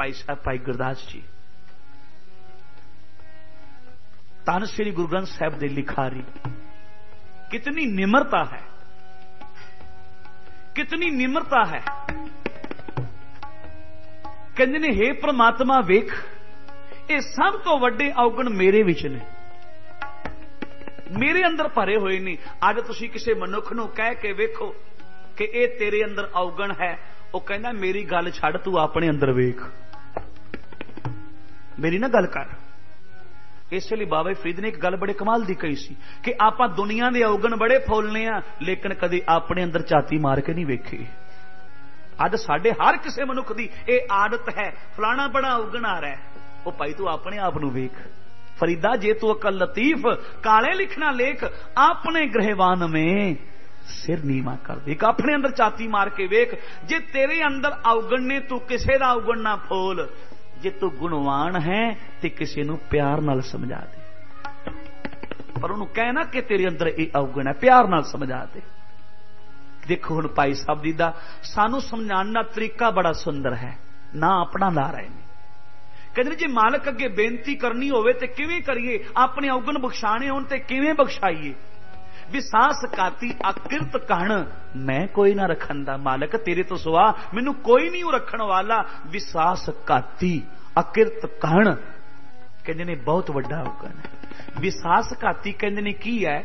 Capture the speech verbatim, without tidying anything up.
भाई साहब भाई गुरदास जी, धन श्री गुरु ग्रंथ साहब दे लिखारी, कितनी निम्रता है, कितनी निम्रता है। कहते ने हे परमात्मा वेख, ये सब तो वड्डे अवगुण मेरे विच ने, मेरे अंदर भरे हुए नहीं। अज तुसीं किसी मनुख नूं कह के वेखो कि ये तेरे अंदर अवगुण है, वो कहना मेरी गल छड़, तू अपने अंदर वेख, मेरी ना गल कर। इसलिए बाबा फरीद ने एक गल बड़े कमाल दी कही सी कि आपां दुनिया दे अवगुण बड़े फौलने आ, लेकिन कदे अपने अंदर झाती मार के नहीं वेखे। अज साडे हर किसी मनुख दी ये आदत है, फलाना बड़ा अवगुण आ रहा है, वो भाई तू अपने आप नूं वेख। फरीदा जे तू अकल लतीफ, काले लिखना लेख, अपने ग्रहवान में सिर नीवा कर दे। अपने अंदर छाती मार के वेख, जे तेरे अंदर अवगुण ने तू किसी का अवगुण ना फोल। जे तू गुणवान है तो किसी नूं प्यार नाल समझा दे, पर उन्होंने कहना कि तेरे अंदर ये अवगुण है, प्यार नाल समझा दे। देखो हुण भाई साहब जी दा सानू समझाने का तरीका बड़ा सुंदर है, ना अपना ला रहे हैं। कहते जे मालक अगे बेनती करनी होवे ते किवें करिए, अपने अवगुण बख्शाने होण ते किवें बख्शाइए। विसास काती अकिरत कहण मैं कोई ना रखन दा, मालक तेरे तो सुआ मैनू कोई नहीं रखण वाला। विसास काती अकिरत कहण कहते ने बहुत वड्डा अवगुण है। विसास घाती कहते ने की है